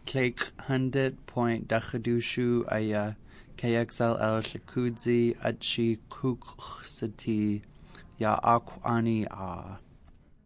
Cake 100.Dakadushu Aya KXLL Shakudzi Achi Kuksati Ya Akwani A.